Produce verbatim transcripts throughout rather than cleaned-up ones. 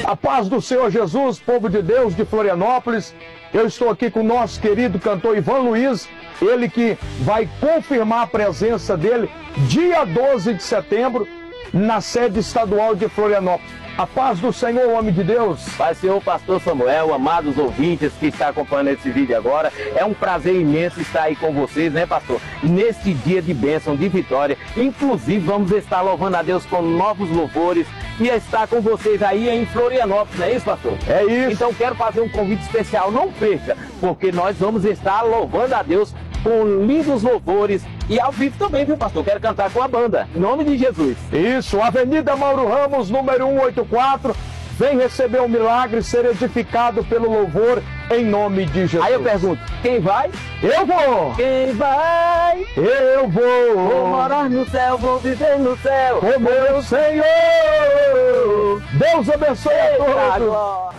A paz do Senhor Jesus, povo de Deus de Florianópolis. Eu estou aqui com o nosso querido cantor Ivan Luiz, ele que vai confirmar a presença dele dia doze de setembro na sede estadual de Florianópolis. A paz do Senhor, homem de Deus. Pai, Senhor, pastor Samuel, amados ouvintes que estão acompanhando esse vídeo agora, é um prazer imenso estar aí com vocês, né, pastor? Neste dia de bênção, de vitória. Inclusive, vamos estar louvando a Deus com novos louvores e estar com vocês aí em Florianópolis, não é isso, pastor? É isso. Então, quero fazer um convite especial, não perca, porque nós vamos estar louvando a Deus com lindos louvores e ao vivo também, viu, pastor? Quero cantar com a banda, em nome de Jesus. Isso, Avenida Mauro Ramos, número cento e oitenta e quatro. Vem receber um milagre, ser edificado pelo louvor, em nome de Jesus. Aí eu pergunto, quem vai? Eu vou! Quem vai? Eu vou! Vou morar no céu, vou viver no céu. O meu Senhor! Deus abençoe a todos! Agora.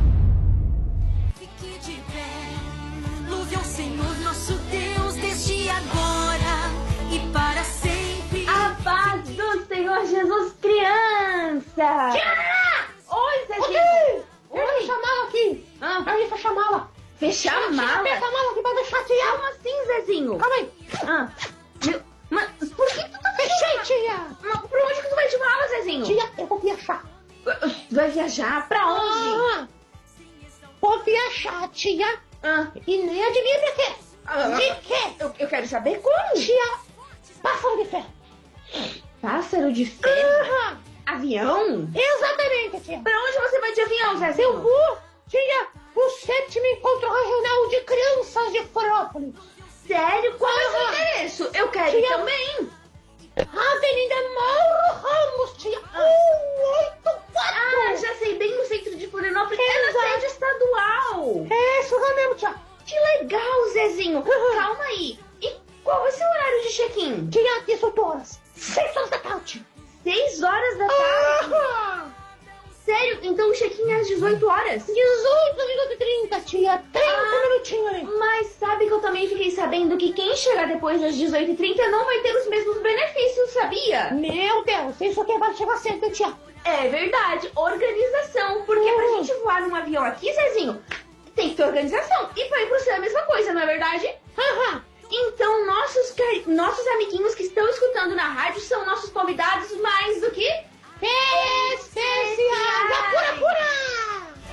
Fique de pé, louve ao Senhor nosso Deus desde agora e para sempre. A paz do Senhor Jesus, criança! Tia! Oi, Zezinho! Aqui! Oi! Deixa eu chamá-la aqui! Ah. Aí, fecha a mala! Fechar a mala? Fecha a mala aqui pra deixar a tia! Como assim, Zezinho? Calma aí! Ah, meu, mas por que tu tá Fechei, fechando? tia! Mas por onde que tu vai de mala, Zezinho? Tia, eu vou viajar! Vai viajar? Pra onde? Ah, vou viajar, tia! Ah, E nem adivinha pra quê? ah, De quê? eu, eu quero saber como. Tia! Pássaro de ferro! Pássaro de ferro? Aham. Avião? Exatamente, tia! Pra onde você vai de avião, Zezinho? Eu vou, tia, o sétimo encontro regional de crianças de Florianópolis! Sério? Qual é o seu Aham. endereço? Eu quero ir Tia. também. Avenida Mauro Ramos, tia! cento e oitenta e quatro! Ah, já sei, bem no centro de Florianópolis. É na Exato. sede estadual. É isso lá mesmo, tia! Que legal, Zezinho. Calma aí. E qual vai ser o horário de check-in? Tinha dezoito horas, seis horas da tarde. Seis horas da tarde? Ah, Sério? Então o check-in é às dezoito horas? dezoito e trinta, tia. trinta Ah. minutinhos ali. Mas sabe que eu também fiquei sabendo que quem chegar depois das dezoito e trinta não vai ter os mesmos benefícios, sabia? Meu Deus, isso aqui vai chegar cedo, tia. É verdade, organização. Porque pra Hum. gente voar num avião aqui, Zezinho, tem que ter organização. E pra ir pro céu é a mesma coisa, não é verdade? Aham. Então, nossos, cari- nossos amiguinhos que estão escutando na rádio são nossos convidados mais do que Especiais da Pura Pura.